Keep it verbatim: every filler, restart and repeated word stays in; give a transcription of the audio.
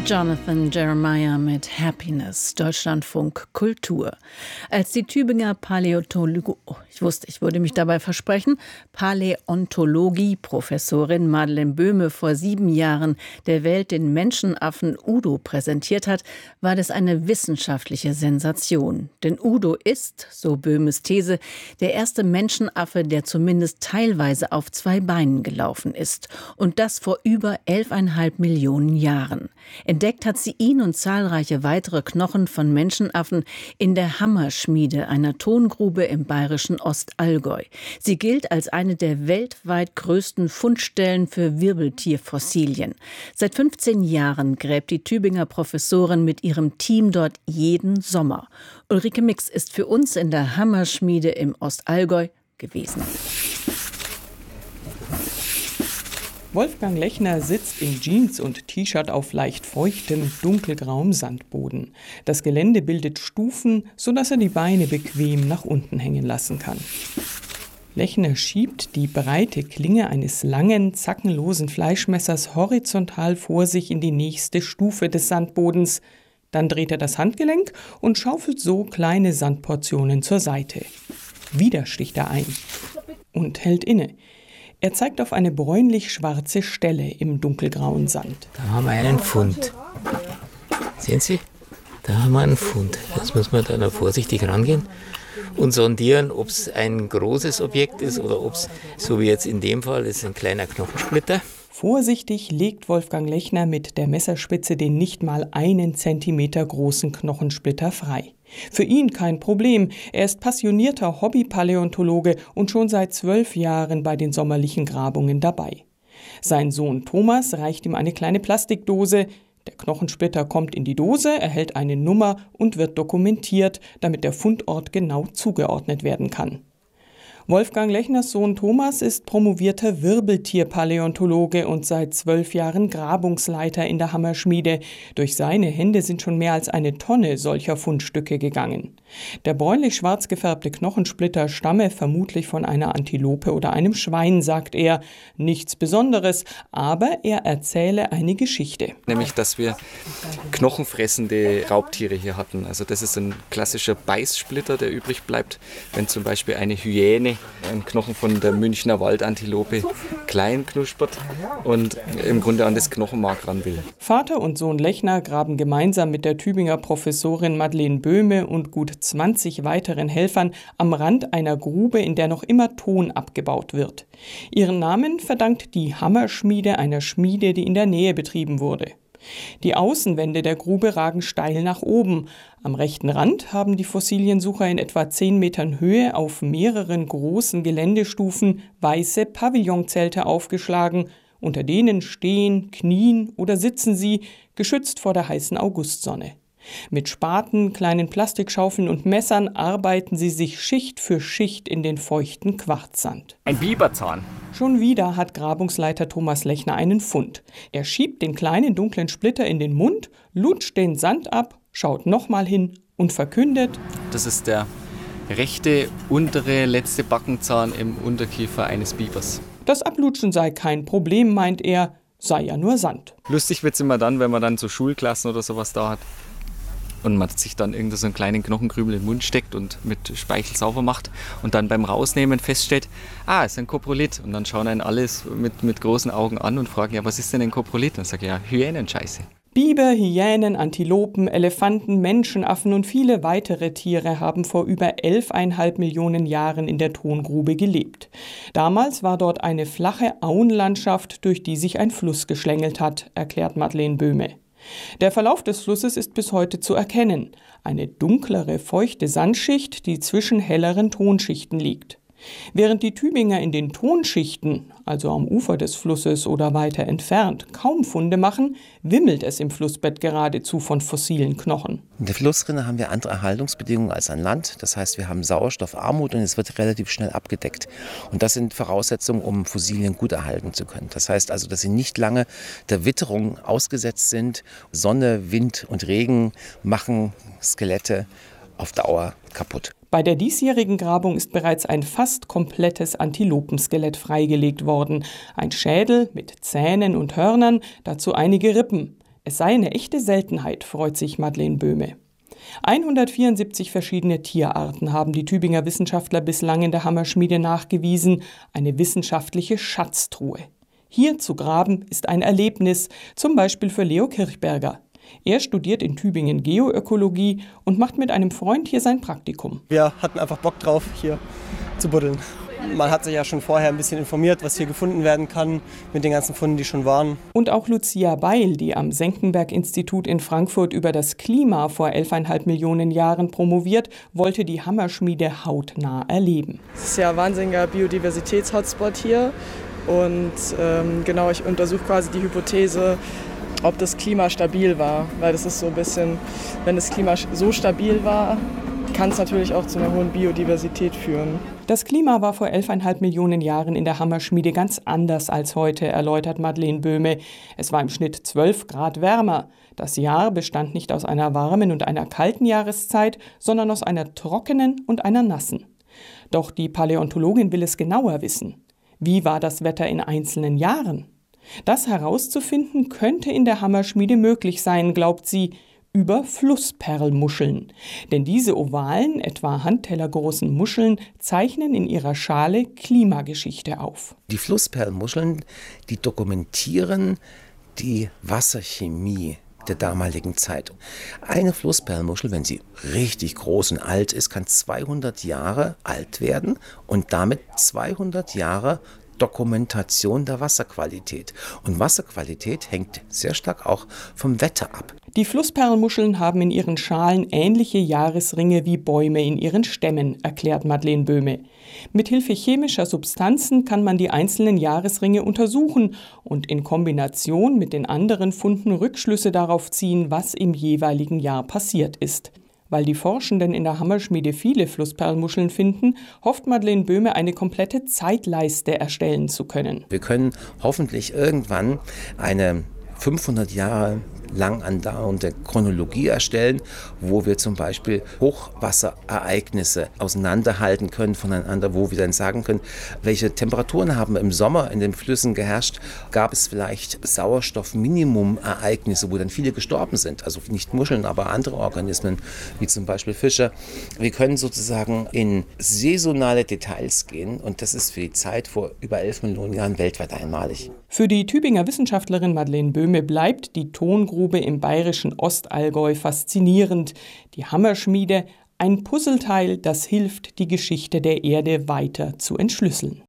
Jonathan Jeremiah mit Happiness, Deutschlandfunk Kultur. Als die Tübinger Paläontologie, oh, ich wusste, ich würde mich dabei versprechen, Paläontologie-Professorin Madeleine Böhme vor sieben Jahren der Welt den Menschenaffen Udo präsentiert hat, war das eine wissenschaftliche Sensation. Denn Udo ist, so Böhmes These, der erste Menschenaffe, der zumindest teilweise auf zwei Beinen gelaufen ist. Und das vor über elfeinhalb Millionen Jahren. Entdeckt hat sie ihn und zahlreiche weitere Knochen von Menschenaffen in der Hammerschmiede, einer Tongrube im bayerischen Ostallgäu. Sie gilt als eine der weltweit größten Fundstellen für Wirbeltierfossilien. Seit fünfzehn Jahren gräbt die Tübinger Professorin mit ihrem Team dort jeden Sommer. Ulrike Mix ist für uns in der Hammerschmiede im Ostallgäu gewesen. Wolfgang Lechner sitzt in Jeans und T-Shirt auf leicht feuchtem, dunkelgrauem Sandboden. Das Gelände bildet Stufen, sodass er die Beine bequem nach unten hängen lassen kann. Lechner schiebt die breite Klinge eines langen, zackenlosen Fleischmessers horizontal vor sich in die nächste Stufe des Sandbodens. Dann dreht er das Handgelenk und schaufelt so kleine Sandportionen zur Seite. Wieder sticht er ein und hält inne. Er zeigt auf eine bräunlich-schwarze Stelle im dunkelgrauen Sand. Da haben wir einen Fund. Sehen Sie? Da haben wir einen Fund. Jetzt muss man da noch vorsichtig rangehen und sondieren, ob es ein großes Objekt ist oder ob es, so wie jetzt in dem Fall, ist ein kleiner Knochensplitter. Vorsichtig legt Wolfgang Lechner mit der Messerspitze den nicht mal einen Zentimeter großen Knochensplitter frei. Für ihn kein Problem. Er ist passionierter Hobby-Paläontologe und schon seit zwölf Jahren bei den sommerlichen Grabungen dabei. Sein Sohn Thomas reicht ihm eine kleine Plastikdose. Der Knochensplitter kommt in die Dose, erhält eine Nummer und wird dokumentiert, damit der Fundort genau zugeordnet werden kann. Wolfgang Lechners Sohn Thomas ist promovierter Wirbeltierpaläontologe und seit zwölf Jahren Grabungsleiter in der Hammerschmiede. Durch seine Hände sind schon mehr als eine Tonne solcher Fundstücke gegangen. Der bräunlich-schwarz gefärbte Knochensplitter stamme vermutlich von einer Antilope oder einem Schwein, sagt er. Nichts Besonderes, aber er erzähle eine Geschichte. Nämlich, dass wir knochenfressende Raubtiere hier hatten. Also das ist ein klassischer Beißsplitter, der übrig bleibt, wenn zum Beispiel eine Hyäne einen Knochen von der Münchner Waldantilope klein knuspert und im Grunde an das Knochenmark ran will. Vater und Sohn Lechner graben gemeinsam mit der Tübinger Professorin Madeleine Böhme und gut zwanzig weiteren Helfern am Rand einer Grube, in der noch immer Ton abgebaut wird. Ihren Namen verdankt die Hammerschmiede einer Schmiede, die in der Nähe betrieben wurde. Die Außenwände der Grube ragen steil nach oben. Am rechten Rand haben die Fossiliensucher in etwa zehn Metern Höhe auf mehreren großen Geländestufen weiße Pavillonzelte aufgeschlagen. Unter denen stehen, knien oder sitzen sie, geschützt vor der heißen Augustsonne. Mit Spaten, kleinen Plastikschaufeln und Messern arbeiten sie sich Schicht für Schicht in den feuchten Quarzsand. Ein Biberzahn. Schon wieder hat Grabungsleiter Thomas Lechner einen Fund. Er schiebt den kleinen dunklen Splitter in den Mund, lutscht den Sand ab, schaut nochmal hin und verkündet: Das ist der rechte, untere, letzte Backenzahn im Unterkiefer eines Bibers. Das Ablutschen sei kein Problem, meint er, sei ja nur Sand. Lustig wird es immer dann, wenn man dann so Schulklassen oder sowas da hat und man sich dann irgend so einen kleinen Knochenkrümel in den Mund steckt und mit Speichel sauber macht und dann beim Rausnehmen feststellt, ah, es ist ein Koprolit. Und dann schauen einen alles mit, mit großen Augen an und fragen, ja, was ist denn ein Koprolit? Und dann sage ich, ja, Hyänenscheiße. Biber, Hyänen, Antilopen, Elefanten, Menschenaffen und viele weitere Tiere haben vor über elfeinhalb Millionen Jahren in der Tongrube gelebt. Damals war dort eine flache Auenlandschaft, durch die sich ein Fluss geschlängelt hat, erklärt Madeleine Böhme. Der Verlauf des Flusses ist bis heute zu erkennen. Eine dunklere, feuchte Sandschicht, die zwischen helleren Tonschichten liegt. Während die Tübinger in den Tonschichten, also am Ufer des Flusses oder weiter entfernt, kaum Funde machen, wimmelt es im Flussbett geradezu von fossilen Knochen. In der Flussrinne haben wir andere Erhaltungsbedingungen als an Land. Das heißt, wir haben Sauerstoffarmut und es wird relativ schnell abgedeckt. Und das sind Voraussetzungen, um Fossilien gut erhalten zu können. Das heißt also, dass sie nicht lange der Witterung ausgesetzt sind. Sonne, Wind und Regen machen Skelette auf Dauer kaputt. Bei der diesjährigen Grabung ist bereits ein fast komplettes Antilopenskelett freigelegt worden. Ein Schädel mit Zähnen und Hörnern, dazu einige Rippen. Es sei eine echte Seltenheit, freut sich Madeleine Böhme. hundertvierundsiebzig verschiedene Tierarten haben die Tübinger Wissenschaftler bislang in der Hammerschmiede nachgewiesen, eine wissenschaftliche Schatztruhe. Hier zu graben ist ein Erlebnis, zum Beispiel für Leo Kirchberger. Er studiert in Tübingen Geoökologie und macht mit einem Freund hier sein Praktikum. Wir hatten einfach Bock drauf, hier zu buddeln. Man hat sich ja schon vorher ein bisschen informiert, was hier gefunden werden kann, mit den ganzen Funden, die schon waren. Und auch Lucia Beil, die am Senckenberg-Institut in Frankfurt über das Klima vor elfeinhalb Millionen Jahren promoviert, wollte die Hammerschmiede hautnah erleben. Es ist ja ein wahnsinniger Biodiversitäts-Hotspot hier. Und ähm, genau, ich untersuche quasi die Hypothese, ob das Klima stabil war. Weil das ist so ein bisschen, wenn das Klima so stabil war, kann es natürlich auch zu einer hohen Biodiversität führen. Das Klima war vor elfeinhalb Millionen Jahren in der Hammerschmiede ganz anders als heute, erläutert Madeleine Böhme. Es war im Schnitt zwölf Grad wärmer. Das Jahr bestand nicht aus einer warmen und einer kalten Jahreszeit, sondern aus einer trockenen und einer nassen. Doch die Paläontologin will es genauer wissen. Wie war das Wetter in einzelnen Jahren? Das herauszufinden könnte in der Hammerschmiede möglich sein, glaubt sie, über Flussperlmuscheln. Denn diese ovalen, etwa handtellergroßen Muscheln zeichnen in ihrer Schale Klimageschichte auf. Die Flussperlmuscheln, die dokumentieren die Wasserchemie der damaligen Zeit. Eine Flussperlmuschel, wenn sie richtig groß und alt ist, kann zweihundert Jahre alt werden und damit zweihundert Jahre Dokumentation der Wasserqualität. Und Wasserqualität hängt sehr stark auch vom Wetter ab. Die Flussperlmuscheln haben in ihren Schalen ähnliche Jahresringe wie Bäume in ihren Stämmen, erklärt Madeleine Böhme. Mithilfe chemischer Substanzen kann man die einzelnen Jahresringe untersuchen und in Kombination mit den anderen Funden Rückschlüsse darauf ziehen, was im jeweiligen Jahr passiert ist. Weil die Forschenden in der Hammerschmiede viele Flussperlmuscheln finden, hofft Madeleine Böhme, eine komplette Zeitleiste erstellen zu können. Wir können hoffentlich irgendwann eine fünfhundert Jahre lang andauernde Chronologie erstellen, wo wir zum Beispiel Hochwasserereignisse auseinanderhalten können voneinander, wo wir dann sagen können, welche Temperaturen haben im Sommer in den Flüssen geherrscht, gab es vielleicht Sauerstoffminimumereignisse, wo dann viele gestorben sind, also nicht Muscheln, aber andere Organismen, wie zum Beispiel Fische. Wir können sozusagen in saisonale Details gehen und das ist für die Zeit vor über elf Millionen Jahren weltweit einmalig. Für die Tübinger Wissenschaftlerin Madeleine Böhme bleibt die Tongrube im bayerischen Ostallgäu faszinierend. Die Hammerschmiede, ein Puzzleteil, das hilft, die Geschichte der Erde weiter zu entschlüsseln.